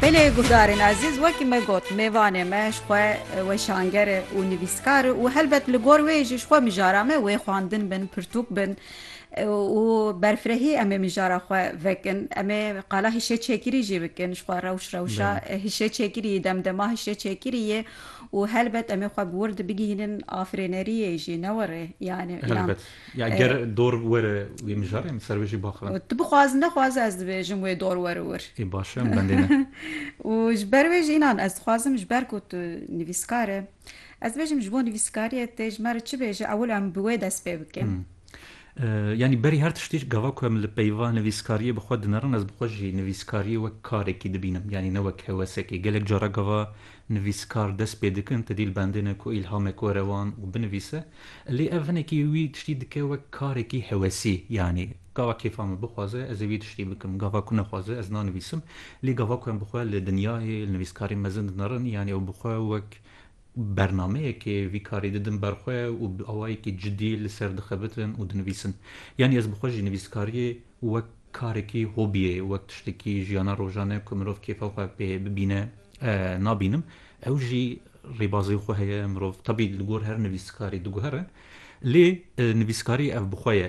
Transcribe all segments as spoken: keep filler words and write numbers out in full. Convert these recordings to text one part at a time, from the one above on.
بله گهدارین عزیز وکی ما گوت میوانه مش خواه و شانگر و نویسکار و هلبت لگور ویجش خواه مجارمه و خواندن بن پرتوک بن و برفرهی امه مجارا خواه وکن امه قالا هشه چکری جی بکن شخواه روش روشا هشه چکری دمدما هشه چکریه و هلبت امه خواه بورد بگیهنن آفرینریه جی نوره یعنی هلبت يعني گر دور وره وی مجاره مسر بجی باخرن تو بخواز نخواز از دبیجم و دور ور ور ای باشه بندینه و جبر ویج اینان از خوازم جبر کت نویسکاره از بیجم جبو نویسکاریه تیج مره چه بیجه اول هم بوی دست بی بکم يعني بري هر تشتيش قواكو من البيوا نويسكاريه بخود نرن از بخوجي نويسكاريه وكاريكي دبينم يعني نوك هواسكي قالك جارا قوا نويسكار دس بيدكن تديل باندينكو إلهامكو روان وبنويسه اللي أفنكي وي تشتي دكي وكاريكي هواسي يعني قوا كيف عم بخوازه از وي تشتي بكم قوا كنا خوازه از نانويسم اللي قواكو هم بخوا لدنياي النويسكاري مزند نرن يعني او بخوا وك برنامه که وی کاری دادن برخواه و اوایی که جدی لسر دخبتن و دنویسن یعنی از بخواه نویسکاری وک کاری که هوبیه وقت تشتکی جیانا روزانه که مروف کیفا خواه ببینه نابینم او جی ریبازی خواه هیا مروف طبی لگور هر نویسکاری دو هره لی نویسکاری اف بخواه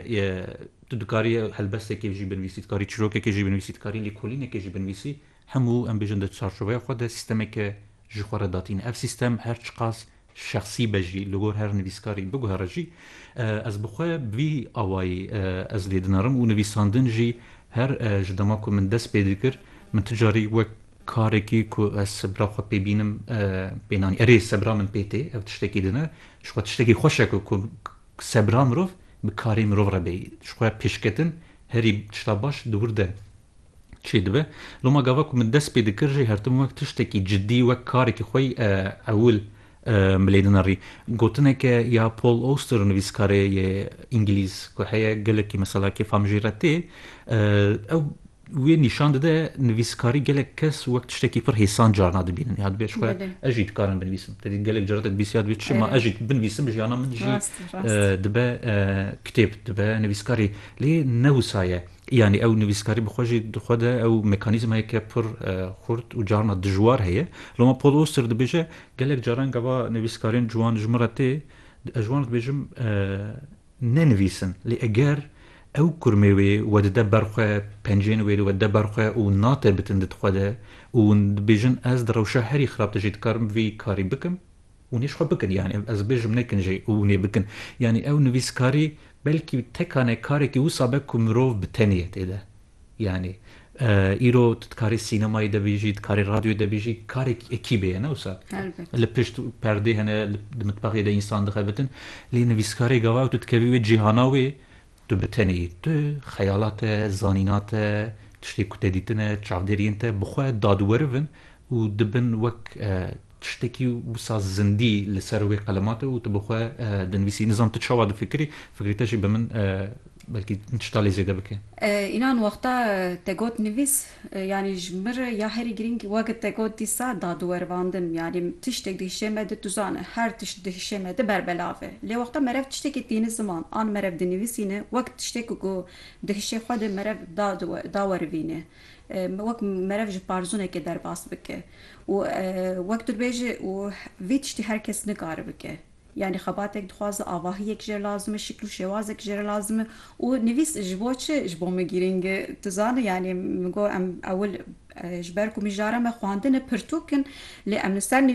تدکاری هلبسته که جی بنویسید کاری چروکه که جی بنویسید کاری لیکولینه که جی بنویسی همو ام بجنده چارچوبه خود ده سیستمه که جخوره داتین اف سیستم هر چقاس شخصی بجی لگور هر نویسکاری بگو هر جی از بخواه بوی آوائی از لیدنارم و نویساندن جی هر جدما که من دست پیدا کر من تجاری وک کاری که که از سبرا خواه ببینم بینانی اره سبرا من پیته او تشتکی دنه شخواه تشتکی خوشه که سبرا مروف بکاری مروف را بی شخواه پیشکتن هری تشتا باش دور ده چی دبه لما قاواكو من دست بيد كرجي هرتم وقت تشتكي جدي وكارك خوي اول مليدناري قلتنك يا بول اوستر نويسكاري يا انجليز كو هي قالك مثلا كيف عم جيرتي او وين نشان ده نويسكاري قالك كس وقت تشتكي فر هيسان جارنا دبين هاد بيش خو اجيت كارن بنويسم تدي قالك جرت بيس ياد بيش ما اجيت بنويسم جي انا من جي دبا كتاب دبا نويسكاري لي نوسايه يعني او نویسکاری بخواجی دخوده او مکانیزم هایی که پر خورد و جارنا دجوار هیه لما پول اوستر دبیجه گلک جاران گوا نویسکارین جوان جمرته جوان دبیجم ننویسن لی اگر او کرمیوی و ده برخواه پنجین ویدو و ده برخواه و ناته بتن دخوده و دبیجن از دروشه هری خراب تجید کارم وی کاری بکم و نیش خواه بکن يعني از بیجم نکن جی و نی بکن يعني او نویسکاری بلکه تکانه کاری که او سابق کمروف بتنیه تیده یعنی ایرو تکاری سینمایی ده بیجی تکاری رادیو ده بیجی کاری اکیبه نه اوسا لپشت پرده هنه دمتباقی ده انسان دخل بتن لی نویسکاری گواه تو تکوی جیهاناوی تو بتنیه تو خیالات زانینات تشتی کته دیتنه چاودرین ته بخواه دادورون و دبن وک تشتكي وصا زندي لسروي قلماته وتبخوا دنويسي نظام تتشوى فكري فكري تجي بمن بلكي نشتالي زيدا بكي اینان وقتا تگوت نویس يعني جمر يا هري جرينج وقت تگوت دي سا دادو ورواندن يعني تشتك دي شمد دوزانه هر تشت دي شمد بربلافه لي وقتا مرف تشتكي دين الزمان آن مرف دي نويسينه وقت تشتكي كو دي شي خود مرف دادو داور فينه وقت مرف جبارزونه که در باس بکه و وقت بيجي و ويتشتي هركس نقار بكه يعني خباتك دخواز آواهيك جر لازمه شكل شوازك جر لازمه ونفيس جبوتش جبو مگيرينگ تزانه يعني مگو ام اول جبركو مجاره ما خواندن پرتوكن لأمن سر